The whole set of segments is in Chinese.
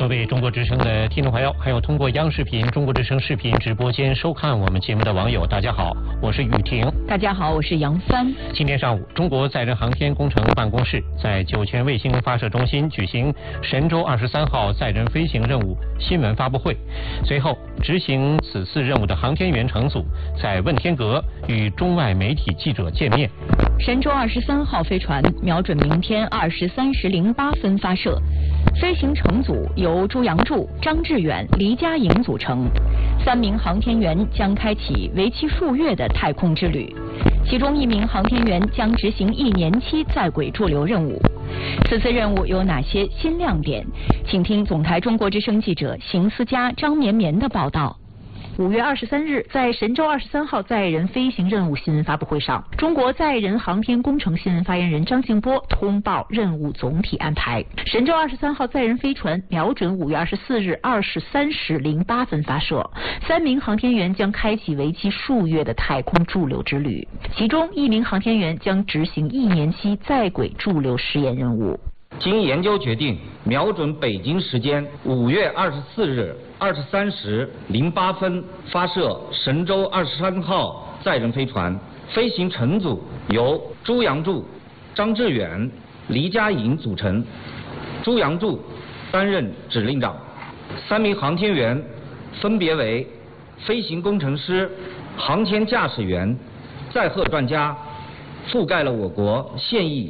各位中国之声的听众朋友，还有通过央视频、中国之声视频直播间收看我们节目的网友，大家好，我是雨婷。 大家好，我是杨帆。 今天上午，中国载人航天工程办公室在酒泉卫星发射中心举行神舟23号载人飞行任务新闻发布会。随后，执行此次任务的航天员乘组在问天阁与中外媒体记者见面。 神舟23号飞船瞄准明天23时08分发射。飞行乘组由朱杨柱、张志远、黎佳颖组成，3名航天员将开启为期数月的太空之旅，其中1名航天员将执行1年期在轨驻留任务。此次任务有哪些新亮点？请听总台中国之声记者邢思佳、张绵绵的报道。 5月23日，在神舟23号载人飞行任务新闻发布会上，中国载人航天工程新闻发言人张静波通报任务总体安排。神舟23号载人飞船瞄准5月24日23时08分发射，3名航天员将开启为期数月的太空驻留之旅，其中1名航天员将执行1年期在轨驻留试验任务。 经研究决定，瞄准北京时间5月24日23时08分发射神舟23号载人飞船，飞行乘组由朱杨柱、张志远、黎佳颖组成，朱杨柱担任指令长，3名航天员分别为飞行工程师、航天驾驶员、载荷专家，覆盖了我国现役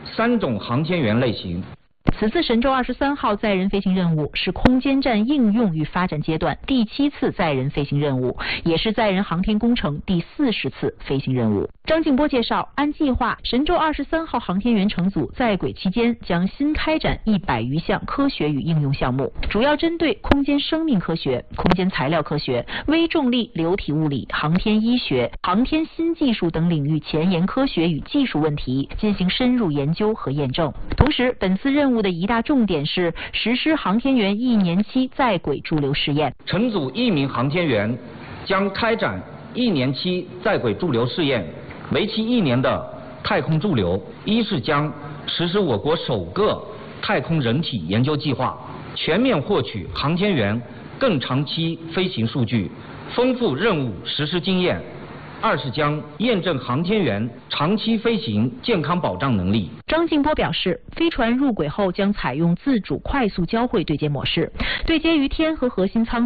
3种航天员类型。 此次神舟23号载人飞行任务是空间站应用与发展阶段第7次载人飞行任务，也是载人航天工程第40次飞行任务。张静波介绍，按计划，神舟23号航天员乘组在轨期间将新开展100余项科学与应用项目，主要针对空间生命科学、空间材料科学、微重力流体物理、航天医学、航天新技术等领域前沿科学与技术问题进行深入研究和验证。同时，本次任务的一大重点是实施航天员1年期在轨驻留试验。 乘组1名航天员将开展1年期在轨驻留试验，为期1年的太空驻留。一是将实施我国首个太空人体研究计划，全面获取航天员更长期飞行数据，丰富任务实施经验。2是将验证航天员长期飞行健康保障能力。 张静波表示，飞船入轨后将采用自主快速交会对接模式，对接于天和核心舱